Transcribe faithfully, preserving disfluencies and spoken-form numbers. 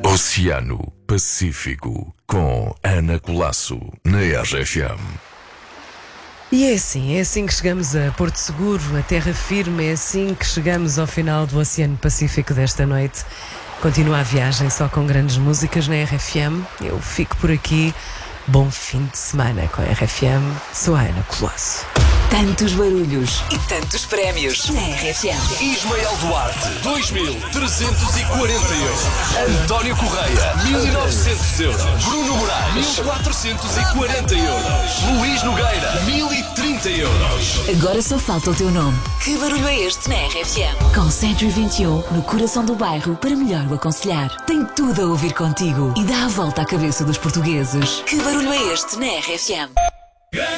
Oceano Pacífico, com Ana Colasso, na R F M. E é assim, é assim que chegamos a Porto Seguro, a terra firme, é assim que chegamos ao final do Oceano Pacífico desta noite. Continua a viagem só com grandes músicas na R F M. Eu fico por aqui. Bom fim de semana com a R F M. Sou a Ana Colasso. Tantos barulhos e tantos prémios na R F M. Ismael Duarte, dois mil trezentos e quarenta euros. António Correia, mil e novecentos euros. Bruno Moraes, mil quatrocentos e quarenta euros. Luís Nogueira, mil e trinta euros. Agora só falta o teu nome. Que barulho é este na R F M? Com cento e vinte e um no coração do bairro para melhor o aconselhar. Tem tudo a ouvir contigo e dá a volta à cabeça dos portugueses. Que barulho é este na R F M?